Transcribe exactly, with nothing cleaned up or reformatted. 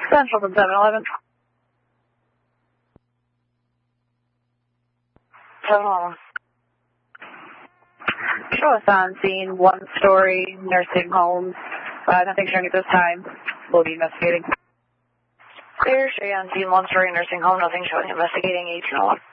Central from seven eleven. seven eleven. Show us on scene, one-story nursing home. Uh, nothing showing at this time. We'll be investigating. Clear, show you on scene, one-story nursing home, nothing showing, investigating eighteen oh one.